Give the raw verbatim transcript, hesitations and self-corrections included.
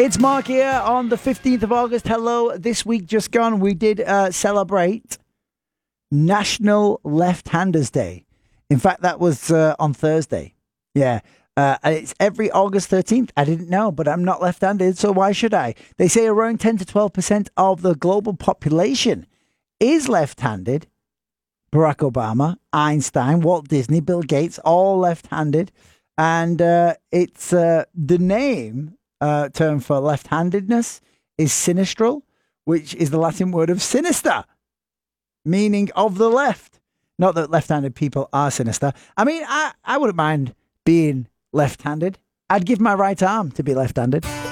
It's Mark here on the fifteenth of August. Hello. This week just gone, we did uh, celebrate National Left-Handers Day. In fact, that was uh, on Thursday. Yeah. Uh, and it's every August thirteenth. I didn't know, but I'm not left-handed, so why should I? They say around ten to twelve percent of the global population is left-handed. Barack Obama, Einstein, Walt Disney, Bill Gates, all left-handed. And uh, it's uh, the name... Uh, term for left-handedness is sinistral, which is the Latin word of sinister, meaning of the left. Not that left-handed people are sinister. I mean, I, I wouldn't mind being left-handed. I'd give my right arm to be left-handed.